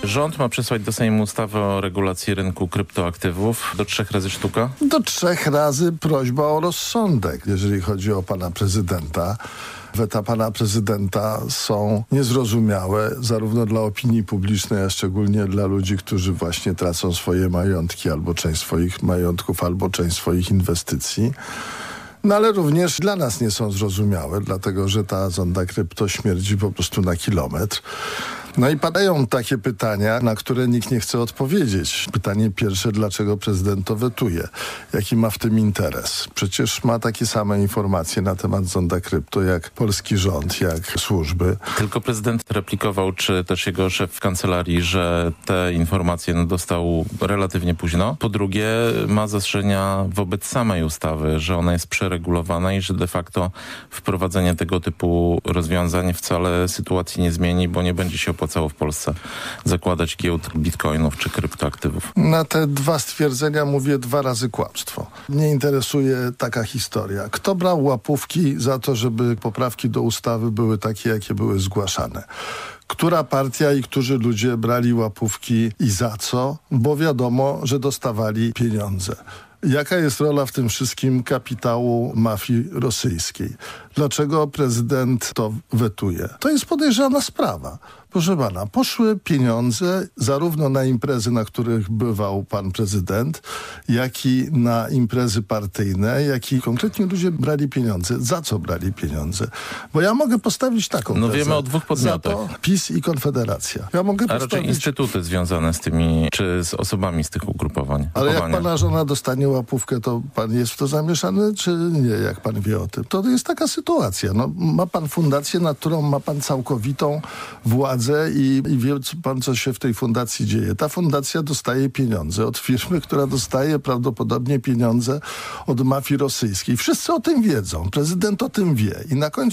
Rząd ma przesłać do Sejmu ustawę o regulacji rynku kryptoaktywów. Do 3 razy sztuka? Do 3 razy prośba o rozsądek, jeżeli chodzi o pana prezydenta. Weta pana prezydenta są niezrozumiałe zarówno dla opinii publicznej, a szczególnie dla ludzi, którzy właśnie tracą swoje majątki, albo część swoich majątków, albo część swoich inwestycji. No ale również dla nas nie są zrozumiałe, dlatego że ta zonda krypto śmierdzi po prostu na kilometr. No i padają takie pytania, na które nikt nie chce odpowiedzieć. Pytanie pierwsze, dlaczego prezydent to wetuje? Jaki ma w tym interes? Przecież ma takie same informacje na temat zonda krypto, jak polski rząd, jak służby. Tylko prezydent replikował, czy też jego szef kancelarii, że te informacje dostał relatywnie późno. Po drugie, ma zastrzeżenia wobec samej ustawy, że ona jest przeregulowana i że de facto wprowadzenie tego typu rozwiązań wcale sytuacji nie zmieni, bo nie będzie się opłacało w Polsce zakładać giełd bitcoinów czy kryptoaktywów. Na te 2 stwierdzenia mówię 2 razy kłamstwo. Mnie interesuje taka historia. Kto brał łapówki za to, żeby poprawki do ustawy były takie, jakie były zgłaszane? Która partia i którzy ludzie brali łapówki i za co? Bo wiadomo, że dostawali pieniądze. Jaka jest rola w tym wszystkim kapitału mafii rosyjskiej? Dlaczego prezydent to wetuje? To jest podejrzana sprawa. Proszę pana, poszły pieniądze zarówno na imprezy, na których bywał pan prezydent, jak i na imprezy partyjne, jak i konkretnie ludzie brali pieniądze. Za co brali pieniądze? Bo ja mogę postawić taką tezę. Wiemy o 2 podmiotach. Za to PiS i Konfederacja. Ja mogę A raczej instytuty związane z tymi, czy z osobami z tych ugrupowań. Ale jak pana żona dostanie łapówkę, to pan jest w to zamieszany, czy nie, jak pan wie o tym? To jest taka sytuacja. No, ma pan fundację, nad którą ma pan całkowitą władzę i wie pan, co się w tej fundacji dzieje. Ta fundacja dostaje pieniądze od firmy, która dostaje prawdopodobnie pieniądze od mafii rosyjskiej. Wszyscy o tym wiedzą. Prezydent o tym wie. I na końcu